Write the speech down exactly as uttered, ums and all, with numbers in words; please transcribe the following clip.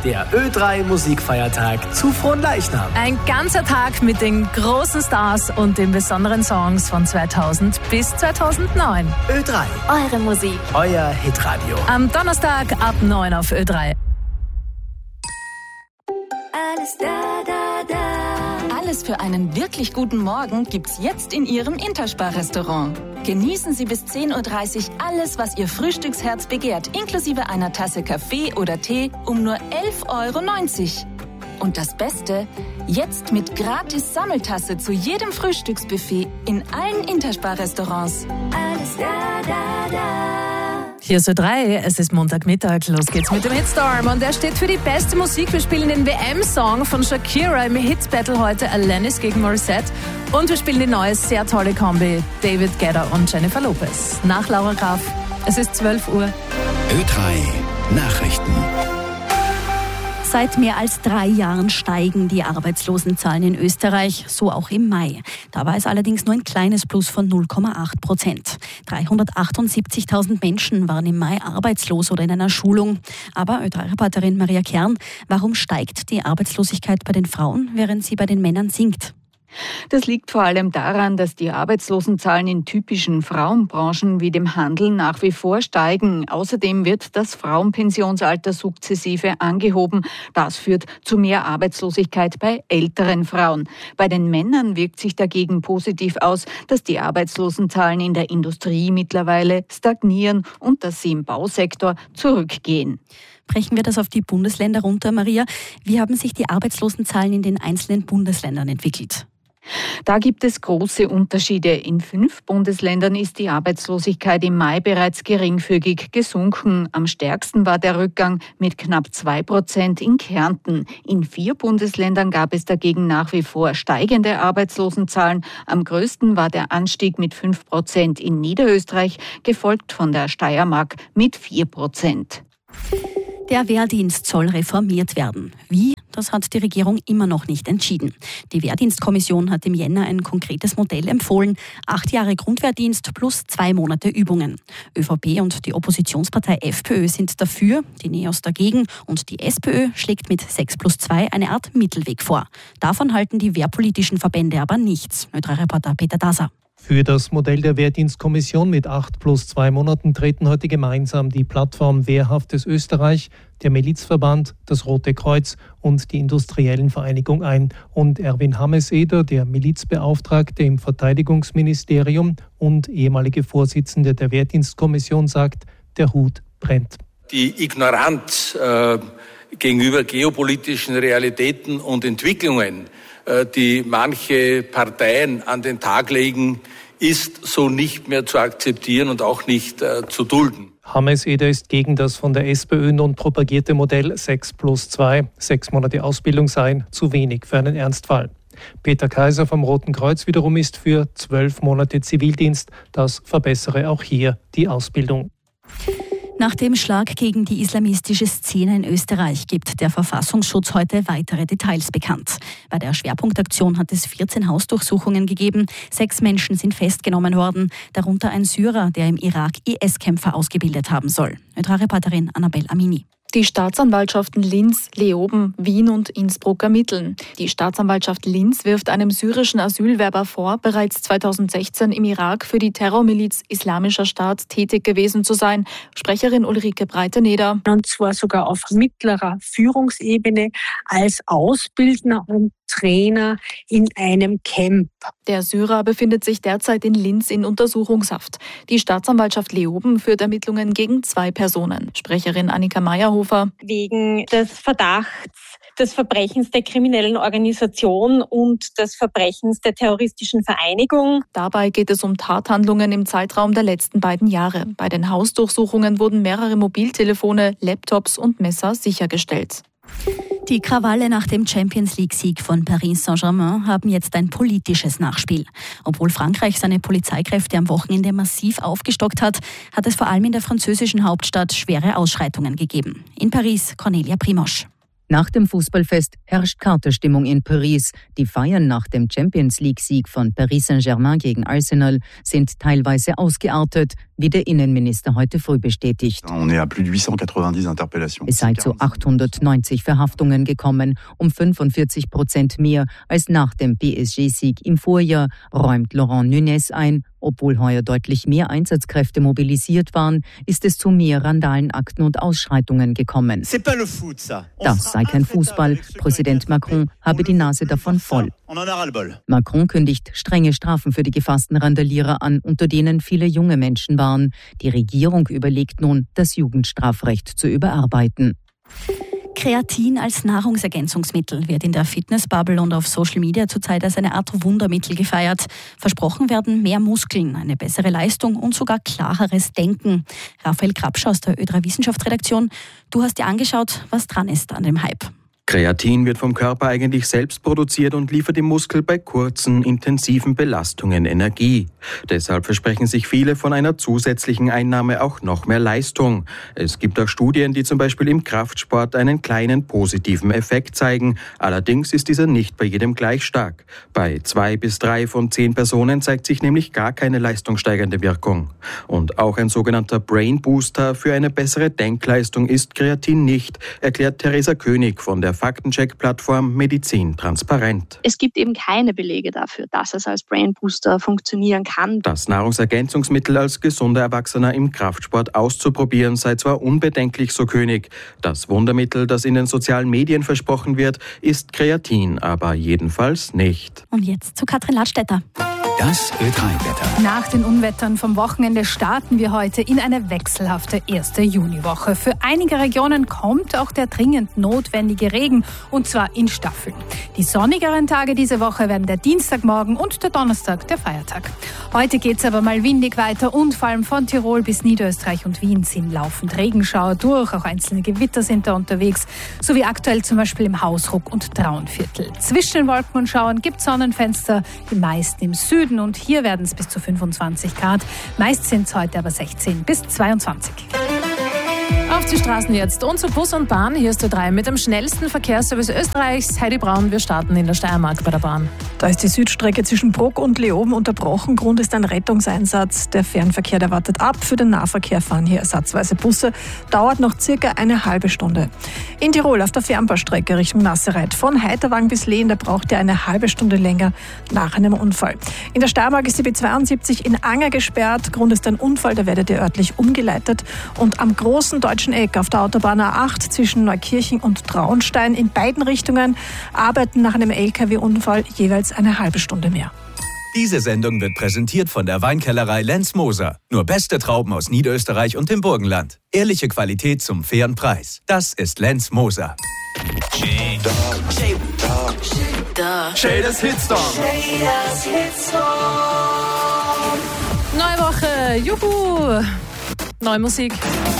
der Ö drei Musikfeiertag zu Fronleichnam. Ein ganzer Tag mit den großen Stars und den besonderen Songs von zweitausend bis zweitausendneun. Ö drei. Eure Musik. Euer Hitradio. Am Donnerstag ab neun auf Ö drei. Alles da, da, da. Alles für einen wirklich guten Morgen gibt's jetzt in Ihrem Interspar-Restaurant. Genießen Sie bis zehn Uhr dreißig alles, was Ihr Frühstücksherz begehrt, inklusive einer Tasse Kaffee oder Tee um nur elf Euro neunzig. Und das Beste, jetzt mit gratis Sammeltasse zu jedem Frühstücksbuffet in allen Interspar-Restaurants. Alles da, da, da. Hier ist Ö drei, es ist Montagmittag, los geht's mit dem Hitstorm und er steht für die beste Musik. Wir spielen den W M-Song von Shakira im Hits-Battle heute, Alanis gegen Morissette, und wir spielen die neue, sehr tolle Kombi, David Guetta und Jennifer Lopez. Nach Laura Graf, es ist zwölf Uhr. Ö drei Nachrichten. Seit mehr als drei Jahren steigen die Arbeitslosenzahlen in Österreich, so auch im Mai. Da war es allerdings nur ein kleines Plus von null Komma acht Prozent. dreihundertachtundsiebzigtausend Menschen waren im Mai arbeitslos oder in einer Schulung. Aber Ö drei Reporterin Maria Kern, warum steigt die Arbeitslosigkeit bei den Frauen, während sie bei den Männern sinkt? Das liegt vor allem daran, dass die Arbeitslosenzahlen in typischen Frauenbranchen wie dem Handel nach wie vor steigen. Außerdem wird das Frauenpensionsalter sukzessive angehoben. Das führt zu mehr Arbeitslosigkeit bei älteren Frauen. Bei den Männern wirkt sich dagegen positiv aus, dass die Arbeitslosenzahlen in der Industrie mittlerweile stagnieren und dass sie im Bausektor zurückgehen. Brechen wir das auf die Bundesländer runter, Maria. Wie haben sich die Arbeitslosenzahlen in den einzelnen Bundesländern entwickelt? Da gibt es große Unterschiede. In fünf Bundesländern ist die Arbeitslosigkeit im Mai bereits geringfügig gesunken. Am stärksten war der Rückgang mit knapp zwei Prozent in Kärnten. In vier Bundesländern gab es dagegen nach wie vor steigende Arbeitslosenzahlen. Am größten war der Anstieg mit fünf Prozent in Niederösterreich, gefolgt von der Steiermark mit vier Prozent. Der Wehrdienst soll reformiert werden. Wie? Das hat die Regierung immer noch nicht entschieden. Die Wehrdienstkommission hat im Jänner ein konkretes Modell empfohlen. Acht Jahre Grundwehrdienst plus zwei Monate Übungen. ÖVP und die Oppositionspartei FPÖ sind dafür, die NEOS dagegen und die SPÖ schlägt mit sechs plus zwei eine Art Mittelweg vor. Davon halten die wehrpolitischen Verbände aber nichts. Ö drei Reporter Peter Daser. Für das Modell der Wehrdienstkommission mit acht plus zwei Monaten treten heute gemeinsam die Plattform Wehrhaftes Österreich, der Milizverband, das Rote Kreuz und die Industriellen Vereinigung ein. Und Erwin Hammes-Eder, der Milizbeauftragte im Verteidigungsministerium und ehemalige Vorsitzende der Wehrdienstkommission, sagt, der Hut brennt. Die Ignoranz äh, gegenüber geopolitischen Realitäten und Entwicklungen, die manche Parteien an den Tag legen, ist so nicht mehr zu akzeptieren und auch nicht äh, zu dulden. Hammes-Eder ist gegen das von der SPÖ nun propagierte Modell sechs plus zwei. Sechs Monate Ausbildung seien zu wenig für einen Ernstfall. Peter Kaiser vom Roten Kreuz wiederum ist für zwölf Monate Zivildienst. Das verbessere auch hier die Ausbildung. Nach dem Schlag gegen die islamistische Szene in Österreich gibt der Verfassungsschutz heute weitere Details bekannt. Bei der Schwerpunktaktion hat es vierzehn Hausdurchsuchungen gegeben. Sechs Menschen sind festgenommen worden, darunter ein Syrer, der im Irak I S-Kämpfer ausgebildet haben soll. Ö drei Reporterin Annabel Amini. Die Staatsanwaltschaften Linz, Leoben, Wien und Innsbruck ermitteln. Die Staatsanwaltschaft Linz wirft einem syrischen Asylwerber vor, bereits zweitausendsechzehn im Irak für die Terrormiliz Islamischer Staat tätig gewesen zu sein. Sprecherin Ulrike Breiteneder. Und zwar sogar auf mittlerer Führungsebene als Ausbildner und Trainer in einem Camp. Der Syrer befindet sich derzeit in Linz in Untersuchungshaft. Die Staatsanwaltschaft Leoben führt Ermittlungen gegen zwei Personen. Sprecherin Annika Meyerhofer. Wegen des Verdachts des Verbrechens der kriminellen Organisation und des Verbrechens der terroristischen Vereinigung. Dabei geht es um Tathandlungen im Zeitraum der letzten beiden Jahre. Bei den Hausdurchsuchungen wurden mehrere Mobiltelefone, Laptops und Messer sichergestellt. Die Krawalle nach dem Champions-League-Sieg von Paris Saint-Germain haben jetzt ein politisches Nachspiel. Obwohl Frankreich seine Polizeikräfte am Wochenende massiv aufgestockt hat, hat es vor allem in der französischen Hauptstadt schwere Ausschreitungen gegeben. In Paris Cornelia Primosch. Nach dem Fußballfest herrscht Katerstimmung in Paris. Die Feiern nach dem Champions-League-Sieg von Paris Saint-Germain gegen Arsenal sind teilweise ausgeartet, wie der Innenminister heute früh bestätigt. Es sei zu achthundertneunzig Verhaftungen gekommen, um fünfundvierzig Prozent mehr als nach dem P S G-Sieg im Vorjahr, räumt Laurent Nunez ein. Obwohl heuer deutlich mehr Einsatzkräfte mobilisiert waren, ist es zu mehr Randalenakten und Ausschreitungen gekommen. Das sei kein Fußball. Präsident Macron habe die Nase davon voll. Macron kündigt strenge Strafen für die gefassten Randalierer an, unter denen viele junge Menschen waren. Die Regierung überlegt nun, das Jugendstrafrecht zu überarbeiten. Kreatin als Nahrungsergänzungsmittel wird in der Fitnessbubble und auf Social Media zurzeit als eine Art Wundermittel gefeiert. Versprochen werden mehr Muskeln, eine bessere Leistung und sogar klareres Denken. Raphael Krapsch aus der Ö drei Wissenschaftsredaktion, du hast dir angeschaut, was dran ist an dem Hype. Kreatin wird vom Körper eigentlich selbst produziert und liefert dem Muskel bei kurzen, intensiven Belastungen Energie. Deshalb versprechen sich viele von einer zusätzlichen Einnahme auch noch mehr Leistung. Es gibt auch Studien, die zum Beispiel im Kraftsport einen kleinen positiven Effekt zeigen. Allerdings ist dieser nicht bei jedem gleich stark. Bei zwei bis drei von zehn Personen zeigt sich nämlich gar keine leistungssteigernde Wirkung. Und auch ein sogenannter Brain Booster für eine bessere Denkleistung ist Kreatin nicht, erklärt Theresa König von der Faktencheck-Plattform Medizin transparent. Es gibt eben keine Belege dafür, dass es als Brain Booster funktionieren kann. Das Nahrungsergänzungsmittel als gesunder Erwachsener im Kraftsport auszuprobieren sei zwar unbedenklich, so König. Das Wundermittel, das in den sozialen Medien versprochen wird, ist Kreatin, aber jedenfalls nicht. Und jetzt zu Katrin Ladstätter. Das Ö drei Wetter. Nach den Unwettern vom Wochenende starten wir heute in eine wechselhafte erste Juniwoche. Für einige Regionen kommt auch der dringend notwendige Regen, und zwar in Staffeln. Die sonnigeren Tage diese Woche werden der Dienstagmorgen und der Donnerstag, der Feiertag. Heute geht es aber mal windig weiter und vor allem von Tirol bis Niederösterreich und Wien ziehen laufend Regenschauer durch. Auch einzelne Gewitter sind da unterwegs, so wie aktuell zum Beispiel im Hausruck und Traunviertel. Zwischen den Wolken und Schauern gibt es Sonnenfenster, die meisten im Süden. Und hier werden es bis zu fünfundzwanzig Grad. Meist sind es heute aber sechzehn bis zweiundzwanzig. Auf die Straßen jetzt und zu Bus und Bahn. Hier ist Ö drei mit dem schnellsten Verkehrsservice Österreichs. Heidi Braun, wir starten in der Steiermark bei der Bahn. Da ist die Südstrecke zwischen Bruck und Leoben unterbrochen. Grund ist ein Rettungseinsatz. Der Fernverkehr, der wartet ab. Für den Nahverkehr fahren hier ersatzweise Busse. Dauert noch circa eine halbe Stunde. In Tirol auf der Fernbahnstrecke Richtung Nassereit von Heiterwang bis Lehn, da braucht ihr eine halbe Stunde länger nach einem Unfall. In der Steiermark ist die B zweiundsiebzig in Anger gesperrt. Grund ist ein Unfall, da werdet ihr örtlich umgeleitet. Und am großen deutschen Eck auf der Autobahn A acht zwischen Neukirchen und Traunstein in beiden Richtungen arbeiten nach einem L K W-Unfall jeweils eine halbe Stunde mehr. Diese Sendung wird präsentiert von der Weinkellerei Lenz Moser. Nur beste Trauben aus Niederösterreich und dem Burgenland. Ehrliche Qualität zum fairen Preis. Das ist Lenz Moser. Shaders Hitstorm. Neue Woche, juhu! Neue Musik.